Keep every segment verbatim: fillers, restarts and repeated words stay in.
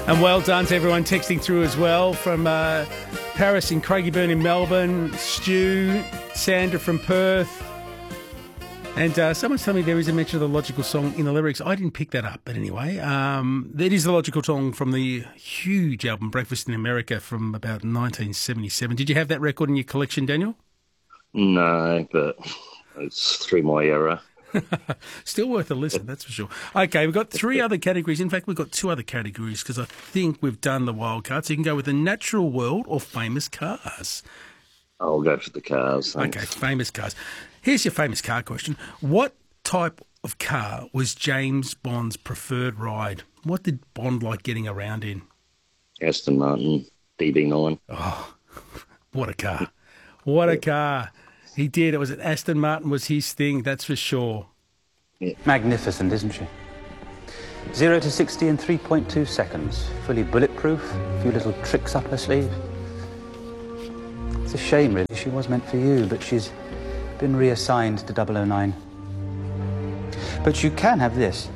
And well done to everyone texting through as well from uh, Paris in Craigieburn in Melbourne, Stu, Sandra from Perth. And uh, someone's telling me there is a mention of the Logical song in the lyrics. I didn't pick that up, but anyway. Um, it is the Logical song from the huge album Breakfast in America from about nineteen seventy-seven. Did you have that record in your collection, Daniel? No, but it's through my era. Still worth a listen, that's for sure. Okay, we've got three other categories. In fact, we've got two other categories because I think we've done the wild card. So you can go with the natural world or famous cars. I'll go for the cars. Thanks. Okay, famous cars. Here's your famous car question. What type of car was James Bond's preferred ride? What did Bond like getting around in? Aston Martin D B nine. Oh, what a car. What a car. He did. It was an Aston Martin was his thing, that's for sure. Yeah. Magnificent, isn't she? Zero to sixty in three point two seconds. Fully bulletproof. A few little tricks up her sleeve. It's a shame, really. She was meant for you, but she's been reassigned to double oh nine. But you can have this.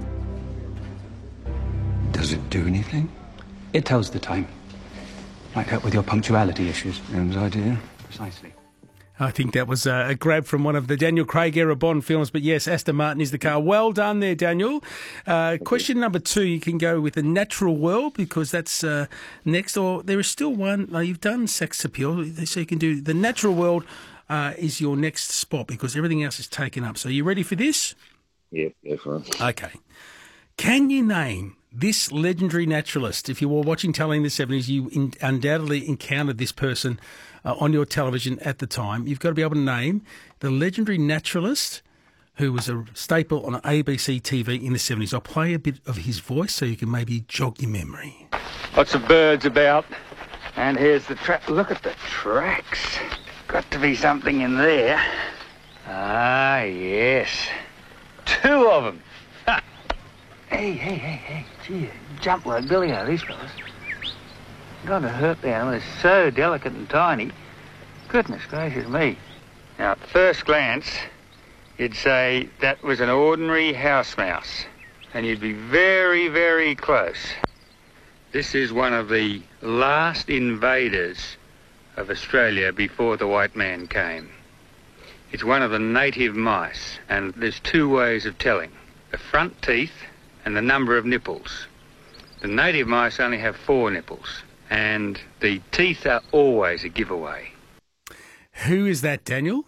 Does it do anything? It tells the time. Might help with your punctuality issues. Good idea. Precisely. I think that was a grab from one of the Daniel Craig era Bond films, but yes, Aston Martin is the car. Well done there, Daniel. Uh, question number two, you can go with the natural world because that's uh, next, or there is still one. Uh, you've done sex appeal, so you can do the natural world uh, is your next spot because everything else is taken up. So are you ready for this? Yep, go for it. Okay. Can you name this legendary naturalist? If you were watching telly in the seventies, you in, undoubtedly encountered this person uh, on your television at the time. You've got to be able to name the legendary naturalist who was a staple on A B C T V in the seventies. I'll play a bit of his voice so you can maybe jog your memory. Lots of birds about. And here's the track. Look at the tracks. Got to be something in there. Ah, yes. Two of them. Ha. Hey, hey, hey, hey. Gee, jump like Billy-O, these fellas. Gotta hurt the animal. It's so delicate and tiny. Goodness gracious me. Now, at first glance, you'd say that was an ordinary house mouse. And you'd be very, very close. This is one of the last invaders of Australia before the white man came. It's one of the native mice, and there's two ways of telling. The front teeth and the number of nipples. The native mice only have four nipples, and the teeth are always a giveaway. Who is that, Daniel?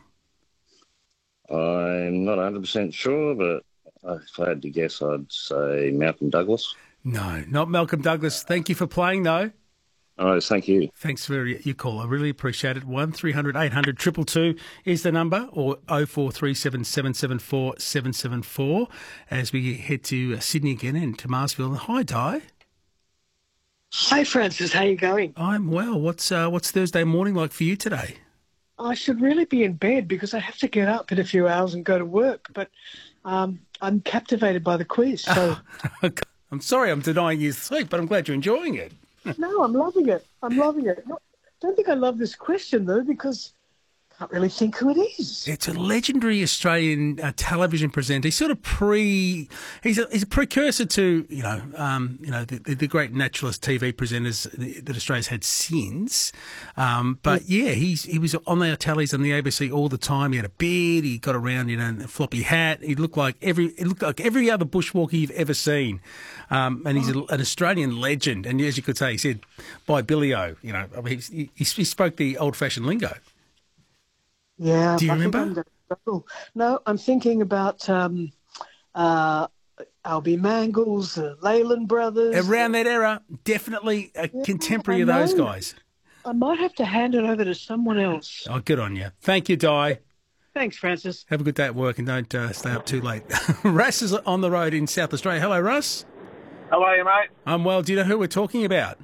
I'm not one hundred percent sure, but if I had to guess, I'd say Malcolm Douglas. No, not Malcolm Douglas. Thank you for playing, though. All right, thank you. Thanks for your call. I really appreciate it. one three hundred eight hundred two two two is the number, or oh four three seven seven seven four seven seven four as we head to Sydney again and to Marsville. Hi, Di. Hi, Francis. How you going? I'm well. What's uh, what's Thursday morning like for you today? I should really be in bed because I have to get up in a few hours and go to work, but um, I'm captivated by the quiz. So I'm sorry I'm denying you sleep, but I'm glad you're enjoying it. No, I'm loving it. I'm loving it. I don't think I love this question, though, because I can't really think who it is. It's a legendary Australian uh, television presenter. He's sort of pre... He's a, he's a precursor to, you know, um, you know, the, the, the great naturalist T V presenters that Australia's had since. Um, but, yeah, he's he was on the tellies on the A B C all the time. He had a beard. He got around, you know, in a floppy hat. He looked like every... He looked like every other bushwalker you've ever seen. Um, and he's a, an Australian legend. And as you could say, he said, by Billy-O, you know, I mean, he, he, he spoke the old-fashioned lingo. Yeah. Do you I remember? I'm no, I'm thinking about um, uh, Albie Mangles, the Leyland brothers. Around that era, definitely a yeah, contemporary I of those know. guys. I might have to hand it over to someone else. Oh, good on you. Thank you, Di. Thanks, Francis. Have a good day at work and don't uh, stay up too late. Russ is on the road in South Australia. Hello, Russ. How are you, mate? I'm well. Do you know who we're talking about?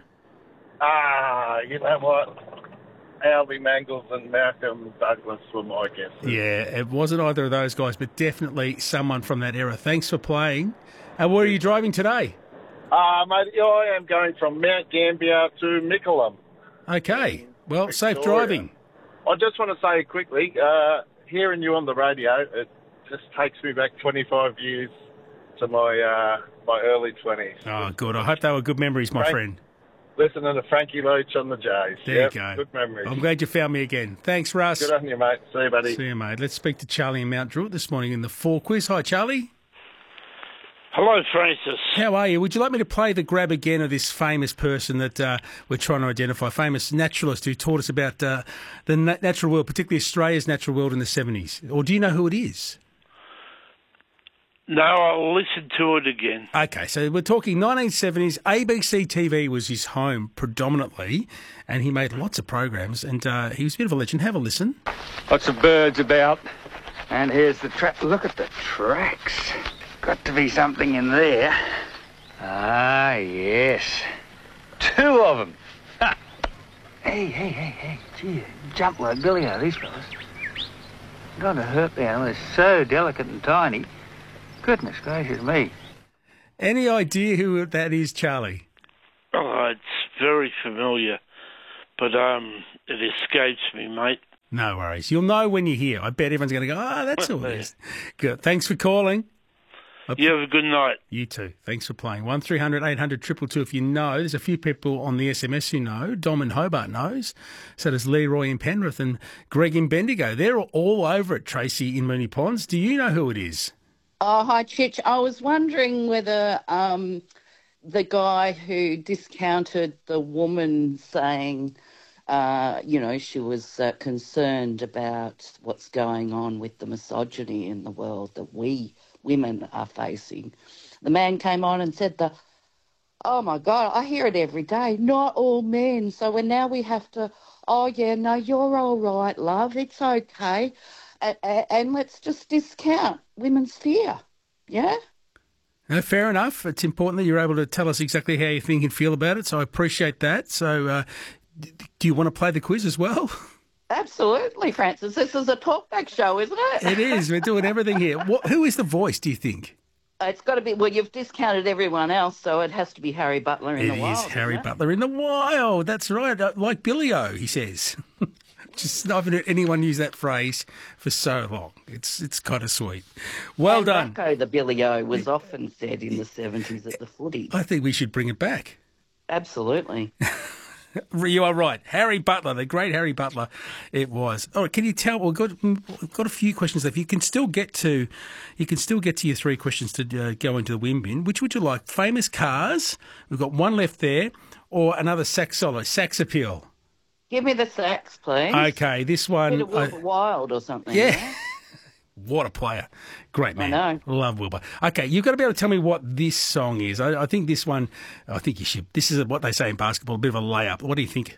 Ah, you know what? Albie Mangles and Malcolm Douglas were my guesses. Yeah, it wasn't either of those guys, but definitely someone from that era. Thanks for playing. And where are you driving today? Ah, uh, mate, I am going from Mount Gambier to Mickleham. Okay. Well, Victoria. safe driving. I just want to say quickly, uh, hearing you on the radio, it just takes me back twenty-five years to my uh, my early twenties. Oh, good. I hope they were good memories, my Frank- friend. Listening to Frankie Loach on the Jays. There yep, you go. Good memories. I'm glad you found me again. Thanks, Russ. Good on you, mate. See you, buddy. See you, mate. Let's speak to Charlie in Mount Druitt this morning in the Four Quiz. Hi, Charlie. Hello, Francis. How are you? Would you like me to play the grab again of this famous person that uh, we're trying to identify, famous naturalist who taught us about uh, the na- natural world, particularly Australia's natural world in the seventies? Or do you know who it is? No, I'll listen to it again. Okay, so we're talking nineteen seventies. A B C T V was his home predominantly, and he made lots of programs, and uh, he was a bit of a legend. Have a listen. Lots of birds about. And here's the track. Look at the tracks. Got to be something in there. Ah, yes. Two of them. Ha. Hey, hey, hey, hey. Gee, jump like Billy O, these fellas. Got to hurt the animal. They're so delicate and tiny. Goodness gracious me. Any idea who that is, Charlie? Oh, it's very familiar, but um, it escapes me, mate. No worries. You'll know when you hear. I bet everyone's going to go, oh, that's who it is. Good. Thanks for calling. You have a good night. You too. Thanks for playing. one three hundred eight hundred two two two if you know. There's a few people on the S M S who know. Dom in Hobart knows. So does Leroy in Penrith and Greg in Bendigo. They're all over it, Tracy in Moonee Ponds. Do you know who it is? Oh, hi, Chich. I was wondering whether um, the guy who discounted the woman saying, uh, you know, she was uh, concerned about what's going on with the misogyny in the world that we women are facing. The man came on and said, "The oh, my God, I hear it every day, not all men. So when now we have to, oh, yeah, no, you're all right, love, it's okay. And, and let's just discount women's fear, yeah?" No, fair enough. It's important that you're able to tell us exactly how you think and feel about it, so I appreciate that. So uh, do you want to play the quiz as well? Absolutely, Francis. This is a talkback show, isn't it? It is. We're doing everything here. What, who is the voice, do you think? It's got to be, well, you've discounted everyone else, so it has to be Harry Butler in It the Wild. is Harry isn't it? Butler in the Wild. That's right. Uh, Like Billy O, he says. Just I haven't heard anyone use that phrase for so long. It's it's kind of sweet. Well and done. Rocco the Billy O was often said in the seventies at the footy. I think we should bring it back. Absolutely. You are right. Harry Butler, the great Harry Butler, it was. Oh, can you tell? We've got, we've got a few questions left. You can still get to, you can still get to your three questions to uh, go into the win bin. Which would you like? Famous cars. We've got one left there, or another sax solo, sax appeal. Give me the sax, please. Okay, this one. Bit of Wilbur I- Wild or something. Yeah. yeah? What a player. Great man. I know. Love Wilbur. Okay, you've got to be able to tell me what this song is. I, I think this one, I think you should. This is what they say in basketball, a bit of a layup. What do you think?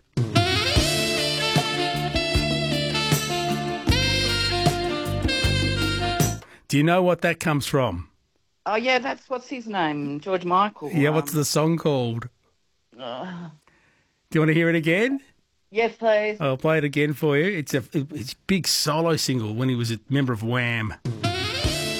Do you know what that comes from? Oh, yeah, that's, what's his name? George Michael. Yeah, um, what's the song called? uh, Do you want to hear it again? yes, please. I'll play it again for you. It's a it's a big solo single when he was a member of Wham.